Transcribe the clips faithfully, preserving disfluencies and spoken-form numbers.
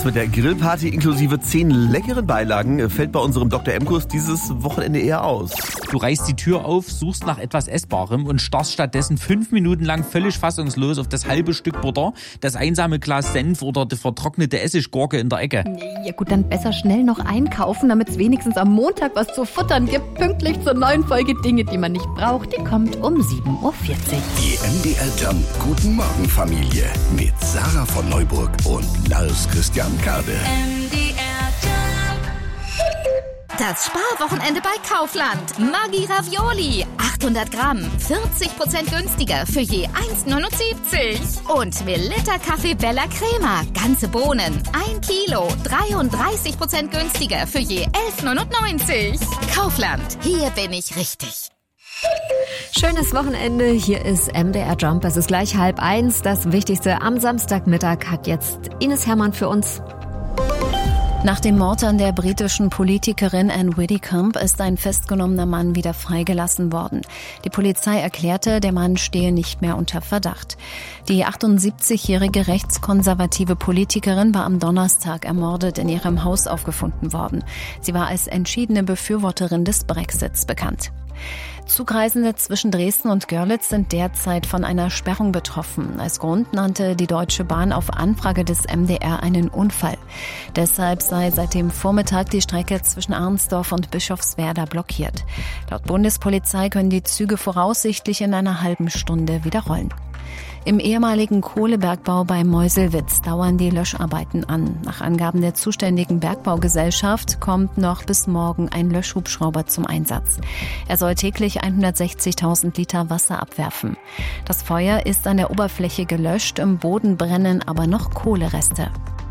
Was mit der Grillparty inklusive zehn leckeren Beilagen fällt bei unserem Doktor M-Kurs dieses Wochenende eher aus. Du reißt die Tür auf, suchst nach etwas Essbarem und starrst stattdessen fünf Minuten lang völlig fassungslos auf das halbe Stück Butter, das einsame Glas Senf oder die vertrocknete Essiggurke in der Ecke. Ja gut, dann besser schnell noch einkaufen, damit es wenigstens am Montag was zu futtern gibt. Pünktlich zur neuen Folge Dinge, die man nicht braucht. Die kommt um sieben Uhr vierzig. Die M D R Jump Guten Morgen Familie mit Sarah von Neuburg und Lars Christian Kade. M D R Jump. Das Sparwochenende bei Kaufland. Maggi Ravioli. achthundert Gramm. vierzig Prozent günstiger für je eins neunundsiebzig. Und Melitta Kaffee Bella Crema. Ganze Bohnen. ein Kilo. dreiunddreißig Prozent günstiger für je elf neunundneunzig. Kaufland. Hier bin ich richtig. Schönes Wochenende, hier ist M D R Jump. Es ist gleich halb eins. Das Wichtigste am Samstagmittag hat jetzt Ines Herrmann für uns. Nach dem Mord an der britischen Politikerin Anne Widdecombe ist ein festgenommener Mann wieder freigelassen worden. Die Polizei erklärte, der Mann stehe nicht mehr unter Verdacht. Die achtundsiebzigjährige rechtskonservative Politikerin war am Donnerstag ermordet in ihrem Haus aufgefunden worden. Sie war als entschiedene Befürworterin des Brexits bekannt. Zugreisende zwischen Dresden und Görlitz sind derzeit von einer Sperrung betroffen. Als Grund nannte die Deutsche Bahn auf Anfrage des M D R einen Unfall. Deshalb sei seit dem Vormittag die Strecke zwischen Arnsdorf und Bischofswerda blockiert. Laut Bundespolizei können die Züge voraussichtlich in einer halben Stunde wieder rollen. Im ehemaligen Kohlebergbau bei Meuselwitz dauern die Löscharbeiten an. Nach Angaben der zuständigen Bergbaugesellschaft kommt noch bis morgen ein Löschhubschrauber zum Einsatz. Er soll täglich hundertsechzigtausend Liter Wasser abwerfen. Das Feuer ist an der Oberfläche gelöscht, im Boden brennen aber noch Kohlereste.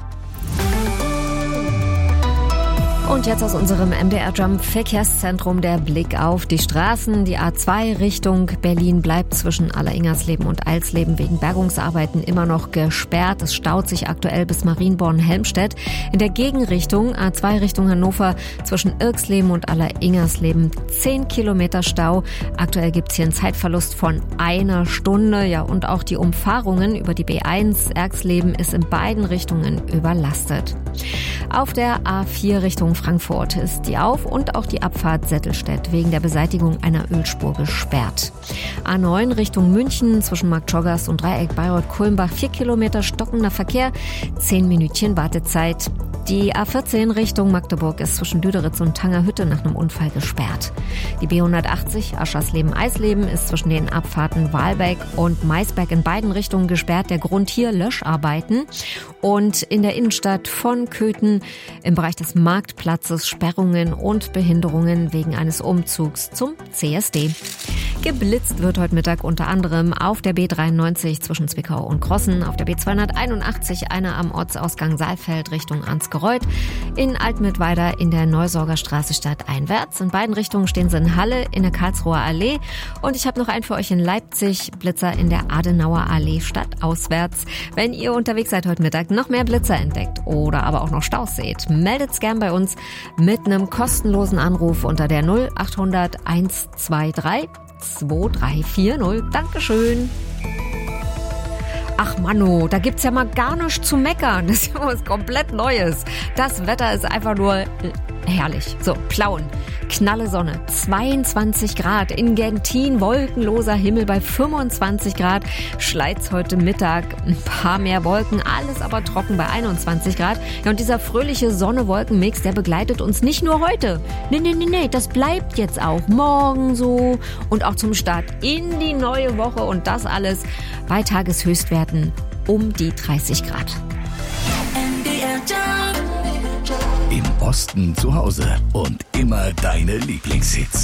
Und jetzt aus unserem M D R Jump Verkehrszentrum der Blick auf die Straßen. Die A zwei Richtung Berlin bleibt zwischen Alleringersleben und Eilsleben wegen Bergungsarbeiten immer noch gesperrt. Es staut sich aktuell bis Marienborn-Helmstedt. In der Gegenrichtung A zwei Richtung Hannover zwischen Irksleben und Alleringersleben zehn Kilometer Stau. Aktuell gibt's hier einen Zeitverlust von einer Stunde. Ja, und auch die Umfahrungen über die B eins Erksleben ist in beiden Richtungen überlastet. Auf der A vier Richtung Frankfurt ist die Auf- und auch die Abfahrt Settelstedt wegen der Beseitigung einer Ölspur gesperrt. A neun Richtung München zwischen Marktschoggas und Dreieck Bayreuth-Kulmbach vier Kilometer stockender Verkehr, zehn Minütchen Wartezeit. Die A vierzehn Richtung Magdeburg ist zwischen Lüderitz und Tangerhütte nach einem Unfall gesperrt. Die B hundertachtzig Aschersleben-Eisleben ist zwischen den Abfahrten Wahlbeck und Maisberg in beiden Richtungen gesperrt. Der Grund hier Löscharbeiten. Und in der Innenstadt von Köthen im Bereich des Marktplatzes Sperrungen und Behinderungen wegen eines Umzugs zum C S D. Geblitzt wird heute Mittag unter anderem auf der B dreiundneunzig zwischen Zwickau und Krossen, auf der B zweihunderteinundachtzig einer am Ortsausgang Saalfeld Richtung Ansgereuth, in Altmittweida in der Neusorgerstraße stadteinwärts. In beiden Richtungen stehen sie in Halle in der Karlsruher Allee und ich habe noch einen für euch in Leipzig, Blitzer in der Adenauer Allee stadtauswärts. Wenn ihr unterwegs seid heute Mittag, noch mehr Blitzer entdeckt oder aber auch noch Staus seht, meldet's gern bei uns mit einem kostenlosen Anruf unter der null achthundert hundertzweiundzwanzig zwei drei vier null. Dankeschön. Ach Mano, da gibt's ja mal gar nichts zu meckern. Das ist ja was komplett Neues. Das Wetter ist einfach nur herrlich. So, Plauen, knalle Sonne, zweiundzwanzig Grad. In Gentin wolkenloser Himmel bei fünfundzwanzig Grad. Schleit's heute Mittag, ein paar mehr Wolken, alles aber trocken bei einundzwanzig Grad. Ja, und dieser fröhliche Sonne-Wolken-Mix, der begleitet uns nicht nur heute. Nee, nee, nee, nee, das bleibt jetzt auch morgen so und auch zum Start in die neue Woche und das alles bei Tageshöchstwerten um die dreißig Grad. M D R Jump. Im Osten zu Hause und immer deine Lieblingshits.